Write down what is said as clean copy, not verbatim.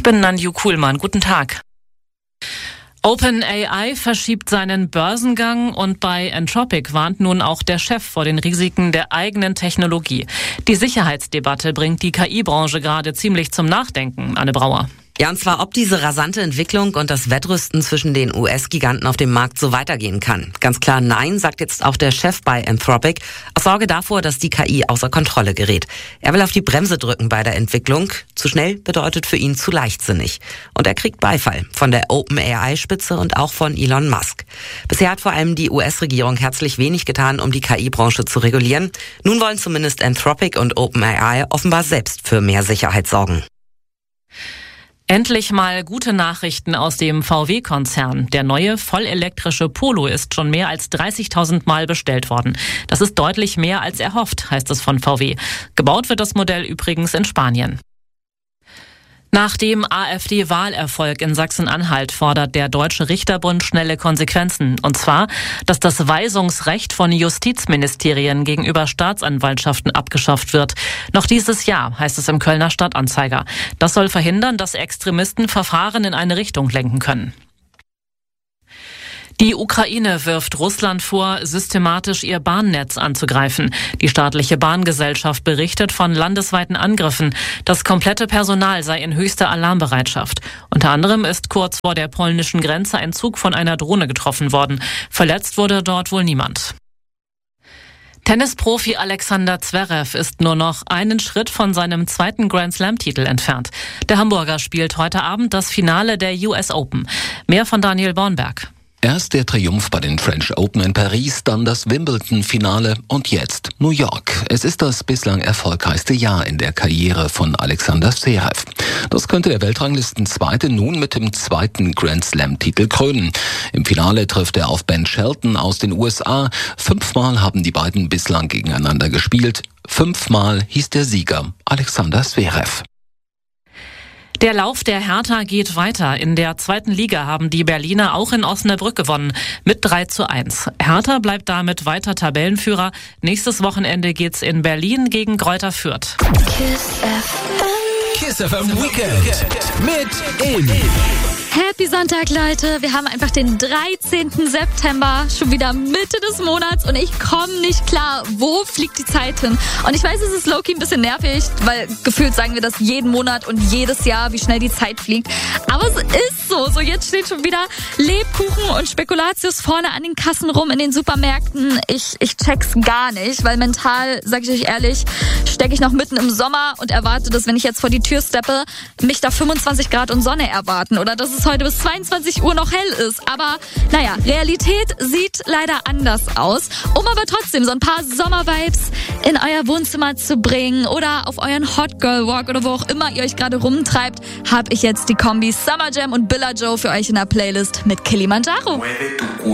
bin Nanju Kuhlmann. Guten Tag. OpenAI verschiebt seinen Börsengang und bei Anthropic warnt nun auch der Chef vor den Risiken der eigenen Technologie. Die Sicherheitsdebatte bringt die KI-Branche gerade ziemlich zum Nachdenken, Anne Brauer. Ja, und zwar, ob diese rasante Entwicklung und das Wettrüsten zwischen den US-Giganten auf dem Markt so weitergehen kann. Ganz klar nein, sagt jetzt auch der Chef bei Anthropic, aus Sorge davor, dass die KI außer Kontrolle gerät. Er will auf die Bremse drücken bei der Entwicklung. Zu schnell bedeutet für ihn zu leichtsinnig. Und er kriegt Beifall von der OpenAI-Spitze und auch von Elon Musk. Bisher hat vor allem die US-Regierung herzlich wenig getan, um die KI-Branche zu regulieren. Nun wollen zumindest Anthropic und OpenAI offenbar selbst für mehr Sicherheit sorgen. Endlich mal gute Nachrichten aus dem VW-Konzern. Der neue vollelektrische Polo ist schon mehr als 30.000 Mal bestellt worden. Das ist deutlich mehr als erhofft, heißt es von VW. Gebaut wird das Modell übrigens in Spanien. Nach dem AfD-Wahlerfolg in Sachsen-Anhalt fordert der Deutsche Richterbund schnelle Konsequenzen. Und zwar, dass das Weisungsrecht von Justizministerien gegenüber Staatsanwaltschaften abgeschafft wird. Noch dieses Jahr, heißt es im Kölner Stadtanzeiger. Das soll verhindern, dass Extremisten Verfahren in eine Richtung lenken können. Die Ukraine wirft Russland vor, systematisch ihr Bahnnetz anzugreifen. Die staatliche Bahngesellschaft berichtet von landesweiten Angriffen. Das komplette Personal sei in höchster Alarmbereitschaft. Unter anderem ist kurz vor der polnischen Grenze ein Zug von einer Drohne getroffen worden. Verletzt wurde dort wohl niemand. Tennisprofi Alexander Zverev ist nur noch einen Schritt von seinem zweiten Grand-Slam-Titel entfernt. Der Hamburger spielt heute Abend das Finale der US Open. Mehr von Daniel Bornberg. Erst der Triumph bei den French Open in Paris, dann das Wimbledon-Finale und jetzt New York. Es ist das bislang erfolgreichste Jahr in der Karriere von Alexander Zverev. Das könnte der Weltranglistenzweite nun mit dem zweiten Grand-Slam-Titel krönen. Im Finale trifft er auf Ben Shelton aus den USA. 5-mal haben die beiden bislang gegeneinander gespielt. 5-mal hieß der Sieger Alexander Zverev. Der Lauf der Hertha geht weiter. In der zweiten Liga haben die Berliner auch in Osnabrück gewonnen mit 3:1. Hertha bleibt damit weiter Tabellenführer. Nächstes Wochenende geht's in Berlin gegen Greuther Fürth. Kiss FM Weekend mit In. Happy Sonntag, Leute. Wir haben einfach den 13. September, schon wieder Mitte des Monats und ich komme nicht klar, wo fliegt die Zeit hin? Und ich weiß, es ist low-key ein bisschen nervig, weil gefühlt sagen wir das jeden Monat und jedes Jahr, wie schnell die Zeit fliegt. Aber es ist so. So, jetzt steht schon wieder Lebkuchen und Spekulatius vorne an den Kassen rum in den Supermärkten. Ich check's gar nicht, weil mental, sag ich euch ehrlich, stecke ich noch mitten im Sommer und erwarte, dass wenn ich jetzt vor die Tür steppe, mich da 25 Grad und Sonne erwarten oder dass es heute bis 22 Uhr noch hell ist. Aber naja, Realität sieht leider anders aus. Um aber trotzdem so ein paar Sommervibes in euer Wohnzimmer zu bringen oder auf euren Hot Girl Walk oder wo auch immer ihr euch gerade rumtreibt, habe ich jetzt die Kombi Summer Jam und Billa Joe für euch in der Playlist mit Kilimanjaro.